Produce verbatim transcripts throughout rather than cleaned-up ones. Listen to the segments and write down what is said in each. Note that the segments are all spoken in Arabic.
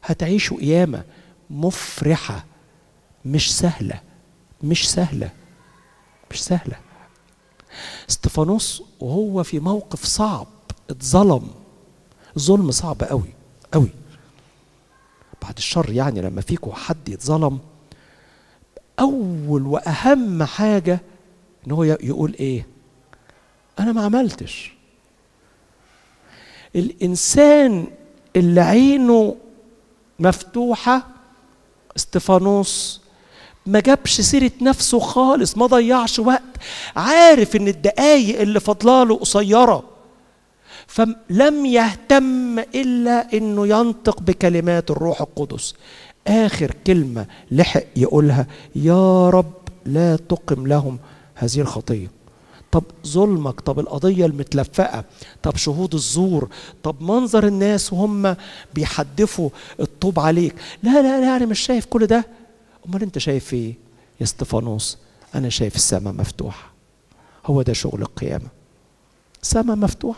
هتعيشوا قيامة مفرحة، مش سهلة، مش سهلة، مش سهلة. استفانوس وهو في موقف صعب، اتظلم ظلم صعب قوي قوي. بعد الشر يعني لما فيكم حد يتظلم، اول واهم حاجة ان هو يقول ايه؟ انا ما عملتش. الانسان اللي عينه مفتوحة استفانوس ما جابش سيرة نفسه خالص، ما ضيعش وقت، عارف ان الدقايق اللي فضلاله قصيرة، فلم يهتم الا انه ينطق بكلمات الروح القدس. اخر كلمة لحق يقولها: يا رب لا تقم لهم هذه الخطية. طب ظلمك، طب القضية المتلفقة، طب شهود الزور، طب منظر الناس وهم بيحدفوا الطوب عليك، لا لا لا انا مش شايف كل ده. امال انت شايف ايه يا استفانوس؟ انا شايف السماء مفتوحة. هو ده شغل القيامة، سماء مفتوحة.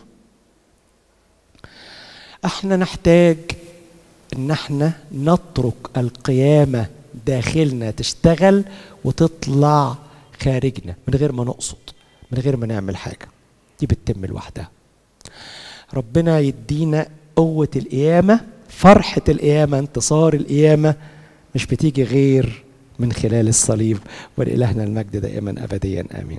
احنا نحتاج ان احنا نترك القيامة داخلنا تشتغل وتطلع خارجنا من غير ما نقصد، من غير ما نعمل حاجة، دي بتتم لوحدها. ربنا يدينا قوة القيامة، فرحة القيامة، انتصار القيامة، مش بتيجي غير من خلال الصليب. ولإلهنا المجد دائما أبديا آمين.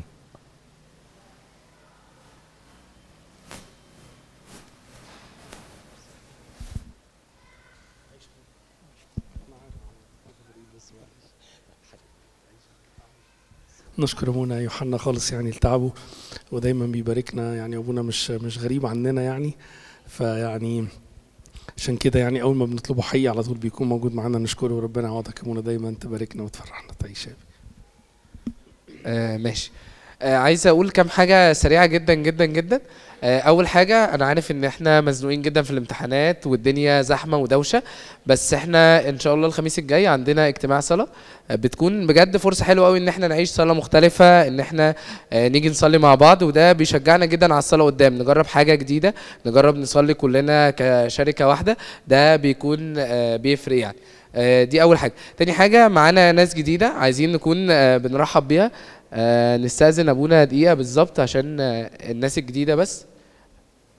نشكر ابونا يوحنا خالص يعني لتعبه، ودايما بيباركنا يعني. ابونا مش مش غريب عننا يعني، فيعني عشان كده يعني اول ما بنطلبه حقيقي على طول بيكون موجود معانا. نشكره وربنا يعوضك يا ابونا، دايما تباركنا وتفرحنا. تعيش يا آه ماشي. آه عايز اقول كام حاجه سريعه جدا جدا جدا. آه اول حاجه، انا عارف ان احنا مزنوقين جدا في الامتحانات والدنيا زحمه ودوشه، بس احنا ان شاء الله الخميس الجاي عندنا اجتماع صلاه. آه بتكون بجد فرصه حلوه قوي ان احنا نعيش صلاه مختلفه، ان احنا آه نيجي نصلي مع بعض، وده بيشجعنا جدا على الصلاه قدام. نجرب حاجه جديده، نجرب نصلي كلنا كشركه واحده، ده بيكون آه بيفرق يعني. آه دي اول حاجه. تاني حاجه، معانا ناس جديده عايزين نكون آه بنرحب بيها. آه نستأذن ابونا دقيقة بالظبط عشان آه الناس الجديدة بس.